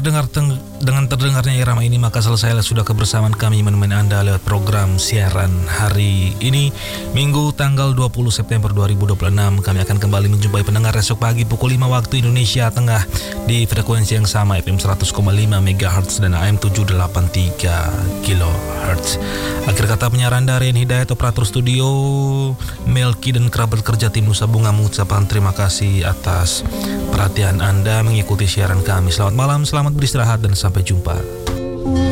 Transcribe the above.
dengan terdengarnya irama ini maka selesailah sudah kebersamaan kami menemani Anda lewat program siaran hari ini Minggu tanggal 20 September 2026. Kami akan kembali menjumpai pendengar esok pagi pukul 5 waktu Indonesia Tengah di frekuensi yang sama FM 100,5 MHz dan AM 783 kHz. Akhir kata penyiar Anda Rian Hidayat, operator studio Melki dan kerabat kerja tim Nusa Bunga mengucapkan terima kasih atas perhatian Anda mengikuti siaran kami. Selamat malam, selamat beristirahat dan sampai jumpa.